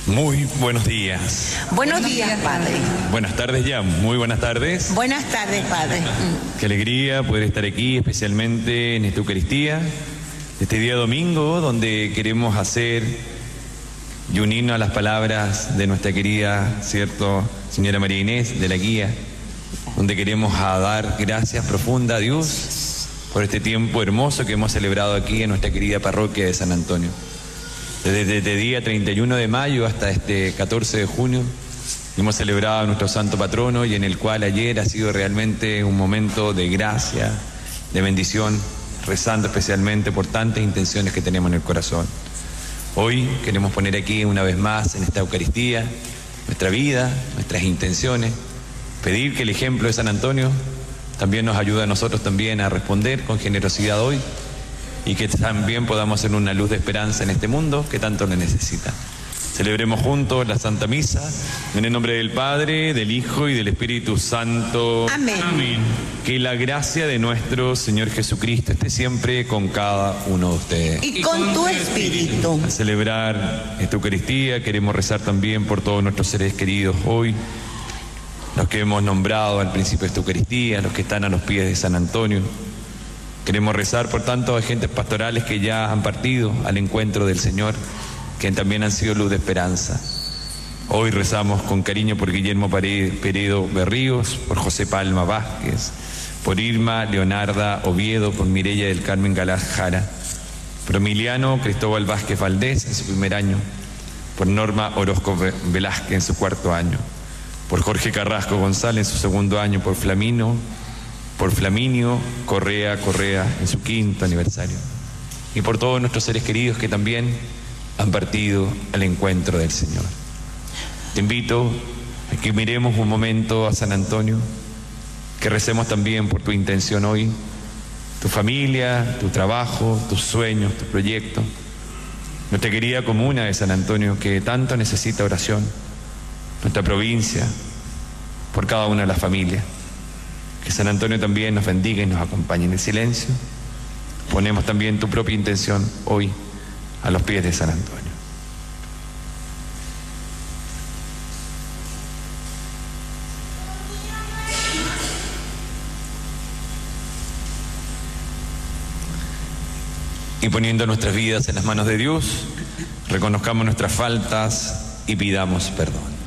Muy buenos días. Buenos días, Padre. Buenas tardes ya, muy buenas tardes. Buenas tardes, Padre. Qué alegría poder estar aquí, especialmente en esta Eucaristía, este día domingo, donde queremos hacer y unirnos a las palabras de nuestra querida, ¿cierto?, señora María Inés de la Guía, donde queremos dar gracias profundas a Dios por este tiempo hermoso que hemos celebrado aquí en nuestra querida parroquia de San Antonio. Desde este día 31 de mayo hasta este 14 de junio hemos celebrado a nuestro santo patrono, y en el cual ayer ha sido realmente un momento de gracia, de bendición, rezando especialmente por tantas intenciones que tenemos en el corazón. Hoy queremos poner aquí una vez más en esta Eucaristía nuestra vida, nuestras intenciones, pedir que el ejemplo de San Antonio también nos ayude a nosotros también a responder con generosidad hoy, y que también podamos ser una luz de esperanza en este mundo que tanto lo necesita. Celebremos juntos la Santa Misa, en el nombre del Padre, del Hijo y del Espíritu Santo. Amén. Amén. Que la gracia de nuestro Señor Jesucristo esté siempre con cada uno de ustedes. Y con tu espíritu. Al celebrar esta Eucaristía, queremos rezar también por todos nuestros seres queridos hoy, los que hemos nombrado al principio de esta Eucaristía, los que están a los pies de San Antonio. Queremos rezar por tantos agentes pastorales que ya han partido al encuentro del Señor, que también han sido luz de esperanza. Hoy rezamos con cariño por Guillermo Peredo Berríos, por José Palma Vázquez, por Irma Leonarda Oviedo, por Mireya del Carmen Galaz Jara, por Emiliano Cristóbal Vázquez Valdés en su primer año, por Norma Orozco Velázquez en su cuarto año, por Jorge Carrasco González en su segundo año, por Flaminio Correa en su quinto aniversario, y por todos nuestros seres queridos que también han partido al encuentro del Señor. Te invito a que miremos un momento a San Antonio, que recemos también por tu intención hoy, tu familia, tu trabajo, tus sueños, tu proyecto, nuestra querida comuna de San Antonio que tanto necesita oración, nuestra provincia, por cada una de las familias. Que San Antonio también nos bendiga y nos acompañe. En el silencio ponemos también tu propia intención hoy a los pies de San Antonio. Y poniendo nuestras vidas en las manos de Dios, reconozcamos nuestras faltas y pidamos perdón.